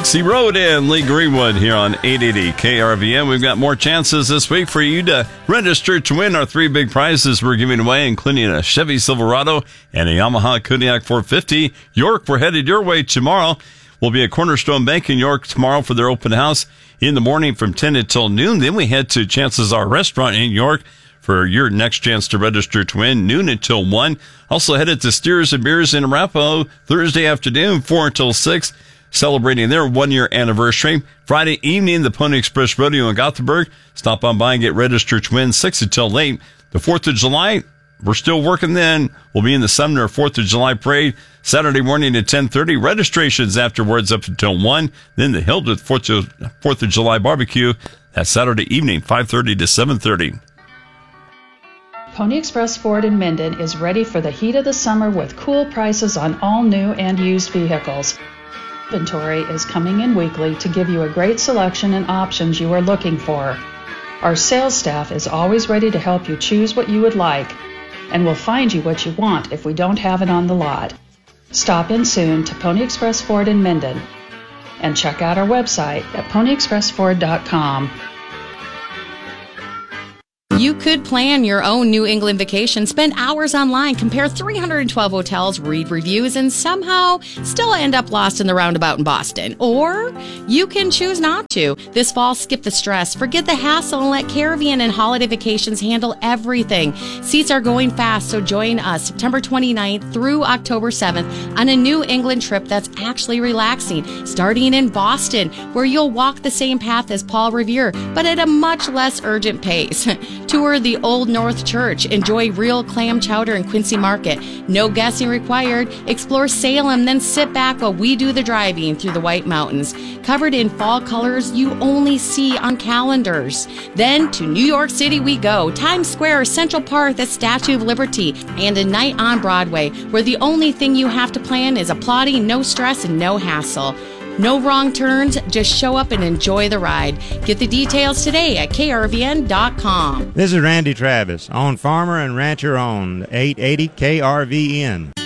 Dixie Road and Lee Greenwood here on 880 KRVN. We've got more chances this week for you to register to win our three big prizes we're giving away, including a Chevy Silverado and a Yamaha Kodiak 450. York, we're headed your way tomorrow. We'll be at Cornerstone Bank in York tomorrow for their open house in the morning from 10 until noon. Then we head to Chances Are Restaurant in York for your next chance to register to win, noon until 1. Also headed to Steers and Beers in Arapahoe Thursday afternoon, 4 until 6. Celebrating their 1-year anniversary. Friday evening, the Pony Express Rodeo in Gothenburg. Stop on by and get registered to win 6 until 8. The 4th of July, we're still working then. We'll be in the Sumner 4th of July parade Saturday morning at 10:30. Registrations afterwards up until 1. Then the Hildreth 4th of July barbecue. That's Saturday evening, 5:30 to 7:30. Pony Express Ford in Minden is ready for the heat of the summer with cool prices on all new and used vehicles. Inventory is coming in weekly to give you a great selection and options you are looking for. Our sales staff is always ready to help you choose what you would like, and will find you what you want if we don't have it on the lot. Stop in soon to Pony Express Ford in Minden and check out our website at ponyexpressford.com. You could plan your own New England vacation, spend hours online, compare 312 hotels, read reviews, and somehow still end up lost in the roundabout in Boston. Or you can choose not to. This fall, skip the stress, forget the hassle, and let Caribbean and Holiday Vacations handle everything. Seats are going fast, so join us September 29th through October 7th on a New England trip that's actually relaxing, starting in Boston, where you'll walk the same path as Paul Revere, but at a much less urgent pace. Tour the Old North Church. Enjoy real clam chowder in Quincy Market. No guessing required. Explore Salem, then sit back while we do the driving through the White Mountains. Covered in fall colors you only see on calendars. Then to New York City we go. Times Square, Central Park, the Statue of Liberty, and a night on Broadway, where the only thing you have to plan is applauding, no stress, and no hassle. No wrong turns, just show up and enjoy the ride. Get the details today at krvn.com. This is Randy Travis, on Farmer and Rancher owned, 880 KRVN.